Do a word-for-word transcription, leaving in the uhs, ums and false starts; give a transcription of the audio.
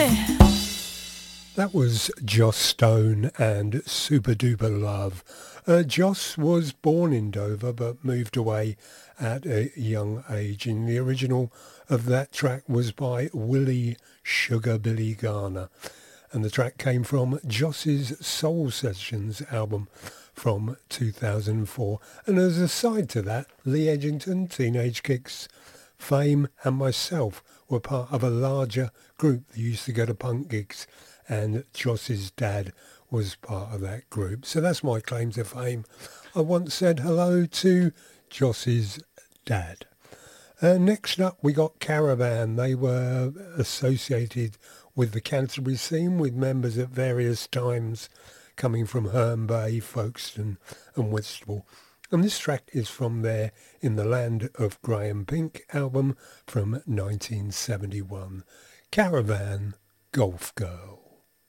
That was Joss Stone and Super Duper Love. Uh, Joss was born in Dover but moved away at a young age, and the original of that track was by Willie Sugar Billy Garner, and the track came from Joss's Soul Sessions album from two thousand four. And as a side to that, Lee Edgington, Teenage Kicks, Fame and myself were part of a larger group that used to go to punk gigs, and Joss's dad was part of that group. So that's my claim to fame. I once said hello to Joss's dad. Uh, next up, we got Caravan. They were associated with the Canterbury scene, with members at various times coming from Herne Bay, Folkestone and Whitstable. And this track is from their In the Land of Graham Pink album from nineteen seventy-one. Caravan, Golf Girl.